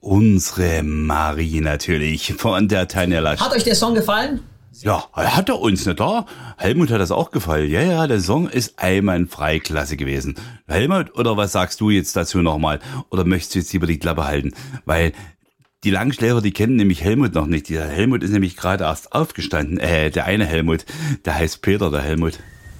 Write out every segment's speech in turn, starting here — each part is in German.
unsere Marie natürlich von der Tanja Lasch. Hat euch der Song gefallen? Ja, hat er uns, nicht da? Helmut hat das auch gefallen. Ja, der Song ist einwandfrei klasse gewesen. Helmut, oder was sagst du jetzt dazu nochmal? Oder möchtest du jetzt lieber die Klappe halten? Weil die Langschläfer, die kennen nämlich Helmut noch nicht. Der Helmut ist nämlich gerade erst aufgestanden. Der eine Helmut, der heißt Peter, der Helmut.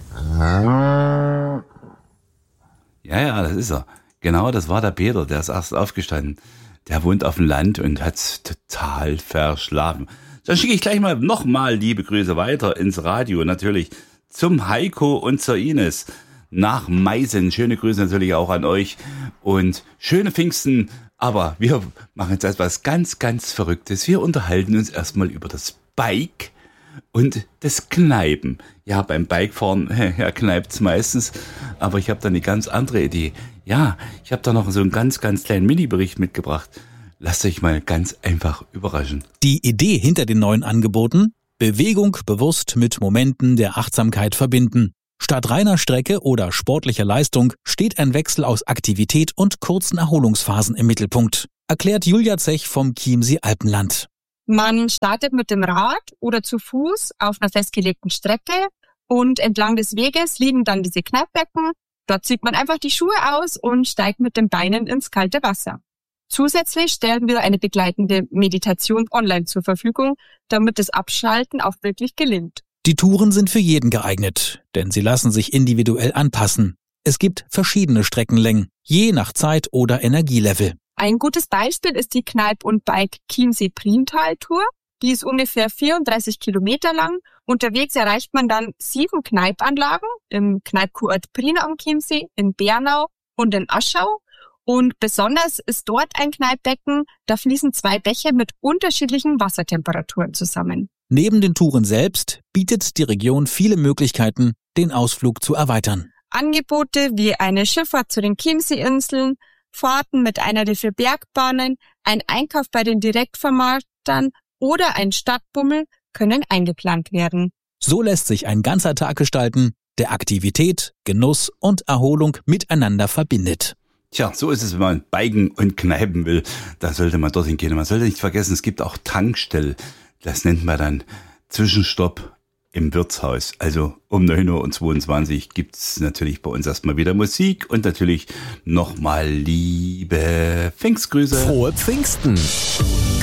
Ja, das ist er. Genau, das war der Peter, der ist erst aufgestanden. Der wohnt auf dem Land und hat's total verschlafen. Dann schicke ich gleich mal nochmal liebe Grüße weiter ins Radio, natürlich zum Heiko und zur Ines nach Meißen. Schöne Grüße natürlich auch an euch und schöne Pfingsten. Aber wir machen jetzt etwas ganz, ganz Verrücktes. Wir unterhalten uns erstmal über das Bike und das Kneipen. Ja, beim Bikefahren kneipt's meistens, aber ich habe da eine ganz andere Idee. Ja, ich habe da noch so einen ganz, ganz kleinen Mini-Bericht mitgebracht. Lasst euch mal ganz einfach überraschen. Die Idee hinter den neuen Angeboten? Bewegung bewusst mit Momenten der Achtsamkeit verbinden. Statt reiner Strecke oder sportlicher Leistung steht ein Wechsel aus Aktivität und kurzen Erholungsphasen im Mittelpunkt, erklärt Julia Zech vom Chiemsee Alpenland. Man startet mit dem Rad oder zu Fuß auf einer festgelegten Strecke und entlang des Weges liegen dann diese Kneippbecken. Dort zieht man einfach die Schuhe aus und steigt mit den Beinen ins kalte Wasser. Zusätzlich stellen wir eine begleitende Meditation online zur Verfügung, damit das Abschalten auch wirklich gelingt. Die Touren sind für jeden geeignet, denn sie lassen sich individuell anpassen. Es gibt verschiedene Streckenlängen, je nach Zeit oder Energielevel. Ein gutes Beispiel ist die Kneipp und Bike Chiemsee Priental Tour. Die ist ungefähr 34 Kilometer lang. Unterwegs erreicht man dann 7 Kneippanlagen im Kneipkurort Prien am Chiemsee, in Bernau und in Aschau. Und besonders ist dort ein Kneippbecken, da fließen 2 Bäche mit unterschiedlichen Wassertemperaturen zusammen. Neben den Touren selbst bietet die Region viele Möglichkeiten, den Ausflug zu erweitern. Angebote wie eine Schifffahrt zu den Chiemsee-Inseln, Fahrten mit einer der 4 Bergbahnen, ein Einkauf bei den Direktvermarktern oder ein Stadtbummel können eingeplant werden. So lässt sich ein ganzer Tag gestalten, der Aktivität, Genuss und Erholung miteinander verbindet. Tja, so ist es, wenn man biken und kneipen will. Da sollte man dorthin gehen. Man sollte nicht vergessen, es gibt auch Tankstellen. Das nennt man dann Zwischenstopp im Wirtshaus. Also um 9:22 Uhr gibt's natürlich bei uns erstmal wieder Musik und natürlich nochmal liebe Pfingstgrüße. Frohe Pfingsten!